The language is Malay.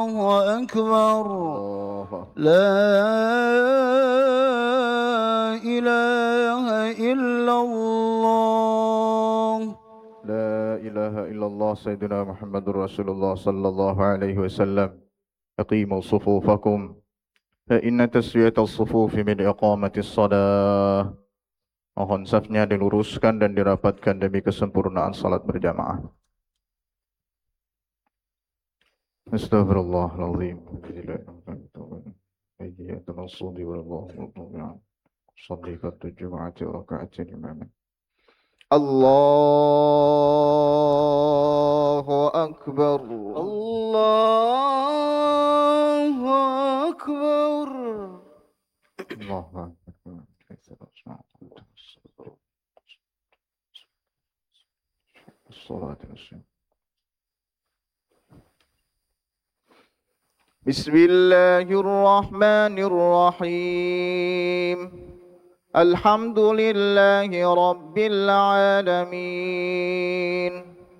الله أكبر. الله لا إله إلا الله. لا إله إلا الله سيدنا محمد رسول الله صلى الله عليه وسلم. أقيموا صفوفكم فإن تسوية الصفوف من إقامة الصلاة. Mohon safnya diluruskan dan dirapatkan demi kesempurnaan salat berjamaah. Astaghfirullahaladzim. Allahu Akbar. Allahu Akbar. Allahu Akbar. Bismillahirrahmanirrahim. Alhamdulillahi Rabbil Alamin.